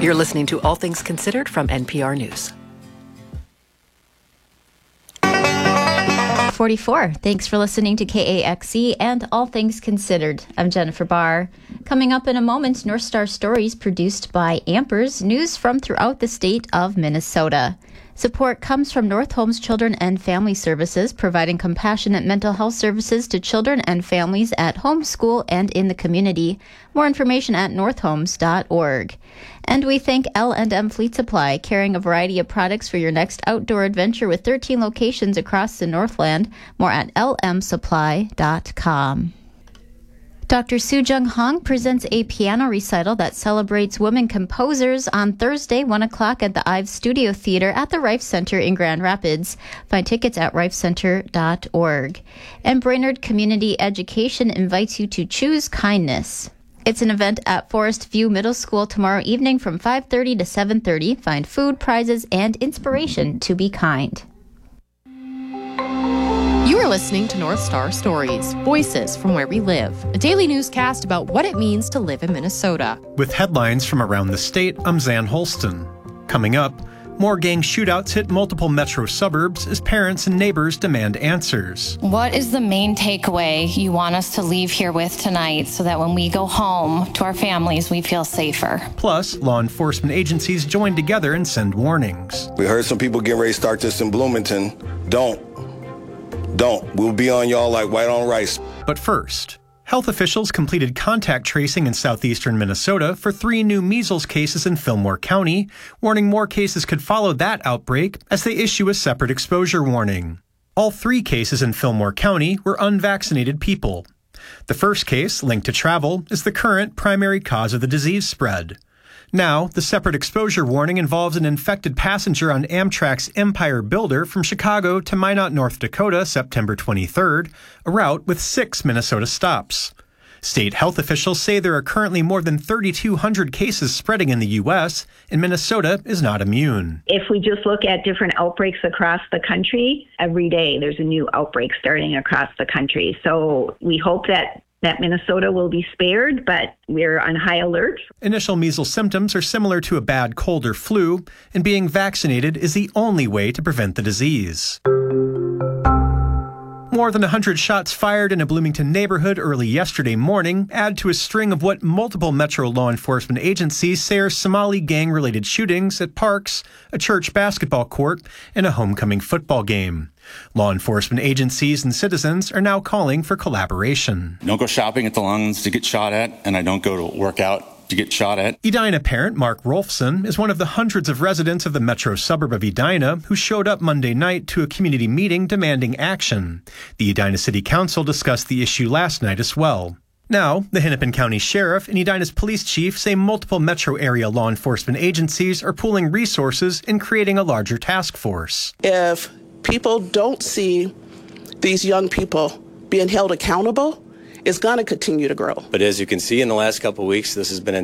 You're listening to All Things Considered from NPR News. 44. Thanks for listening to KAXE and All Things Considered. I'm Jennifer Barr. Coming up in a moment, North Star Stories produced by Ampers, news from throughout the state of Minnesota. Support comes from North Homes Children and Family Services, providing compassionate mental health services to children and families at home, school, and in the community. More information at northhomes.org. And we thank L&M Fleet Supply, carrying a variety of products for your next outdoor adventure with 13 locations across the Northland. More at lmsupply.com. Dr. Soo Jung Hong presents a piano recital that celebrates women composers on Thursday, 1 o'clock at the Ives Studio Theater at the Rife Center in Grand Rapids. Find tickets at rifecenter.org. And Brainerd Community Education invites you to choose kindness. It's an event at Forest View Middle School tomorrow evening from 5:30 to 7:30. Find food, prizes, and inspiration to be kind. You are listening to North Star Stories, Voices from Where We Live, a daily newscast about what it means to live in Minnesota. With headlines from around the state, I'm Zan Holston. Coming up, more gang shootouts hit multiple metro suburbs as parents and neighbors demand answers. What is the main takeaway you want us to leave here with tonight so that when we go home to our families, we feel safer? Plus, law enforcement agencies join together and send warnings. We heard some people getting ready to start this in Bloomington. Don't. We'll be on y'all like white on rice. But first, health officials completed contact tracing in southeastern Minnesota for 3 new measles cases in Fillmore County, warning more cases could follow that outbreak as they issue a separate exposure warning. All 3 cases in Fillmore County were unvaccinated people. The first case, linked to travel, is the current primary cause of the disease spread. Now, the separate exposure warning involves an infected passenger on Amtrak's Empire Builder from Chicago to Minot, North Dakota, September 23rd, a route with 6 Minnesota stops. State health officials say there are currently more than 3,200 cases spreading in the U.S., and Minnesota is not immune. If we just look at different outbreaks across the country, every day there's a new outbreak starting across the country. So we hope that Minnesota will be spared, but we're on high alert. Initial measles symptoms are similar to a bad cold or flu, and being vaccinated is the only way to prevent the disease. More than 100 shots fired in a Bloomington neighborhood early yesterday morning add to a string of what multiple metro law enforcement agencies say are Somali gang-related shootings at parks, a church basketball court, and a homecoming football game. Law enforcement agencies and citizens are now calling for collaboration. I don't go shopping at the Longs to get shot at, and I don't go to work out to get shot at. Edina parent Mark Rolfson is one of the hundreds of residents of the metro suburb of Edina who showed up Monday night to a community meeting demanding action. The Edina City Council discussed the issue last night as well. Now, the Hennepin County Sheriff and Edina's police chief say multiple metro area law enforcement agencies are pooling resources and creating a larger task force. If people don't see these young people being held accountable, it's going to continue to grow. But as you can see in the last couple of weeks, this has been